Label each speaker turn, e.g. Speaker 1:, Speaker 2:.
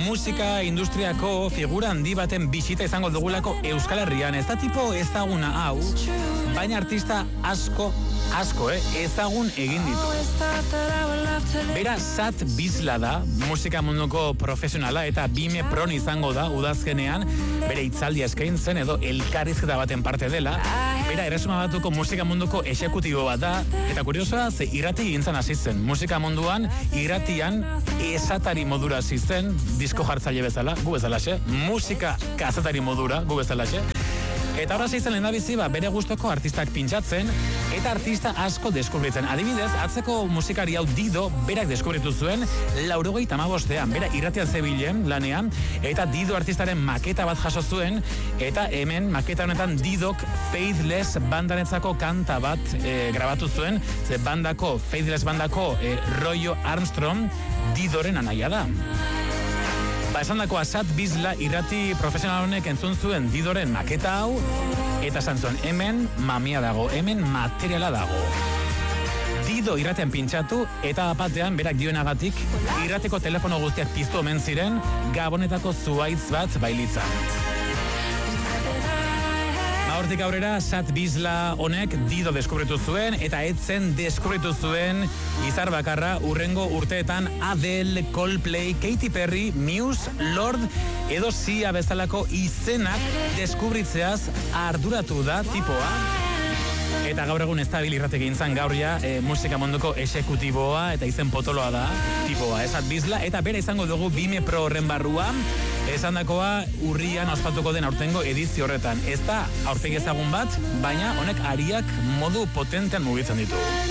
Speaker 1: musika industriako figura handi baten bisita izango dugulako Euskal Herrian. Ez da tipo ezaguna hau, baina artista asko ezagun egin ditu. Bera Sat Bizla da, musika munduko profesionala eta Bime Pron izango da udazkenean, bere hitzaldia eskaintzen edo elkarrizketa baten parte dela. Bera Erresuma Batuko musika munduko exekutibo bat da, eta kuriosoa ze irrati gintzan hasi zen. Musika munduan irratian esatari modura hasi zen, disko jartzaile bezala, gu bezalaxe, musika kazetari modura, gu bezalaxe. Eta horra zeitzen lehendabizi, bere gustoko artistak pintxatzen, eta artista asko deskubritzen. Adibidez, atzeko musikari hau Dido berak deskubritu zuen 85ean, bera irratian zebilen lanean, eta Dido artistaren maketa bat jaso zuen, eta hemen maketa honetan Didok Faithless bandanetzako kanta bat grabatu zuen, ze Faithless bandako Royo Armstrong Didoren anaia da. Esan dakoa Sat Bizla irrati profesional honek entzun zuen Didoren maketa hau, eta esan zuen, hemen mamia dago, hemen materiala dago. Dido irratean pintxatu, eta batean berak dioenagatik, irrateko telefono guztiak piztu omen ziren, Gabonetako zuhaitz bat bailitzan. Hortik aurrera, Sat Bizla honek Dido deskubritu zuen, eta etzen deskubritu zuen izar bakarra urrengo urteetan Adele, Coldplay, Katy Perry, Muse, Lord edo Sia bezalako izenak deskubritzeaz arduratu da tipoa. Eta gaur egun ez da irrateke gintzan gaur ja musika munduko exekutiboa eta izen potoloa da tipoa, Sat Bizla, eta bera izango dugu Bime Pro horren barrua. Esan dakoa urrian ospatuko den aurtengo edizio horretan. Ez da aurpegi ezagun bat, baina honek ariak modu potentean mugitzen ditu.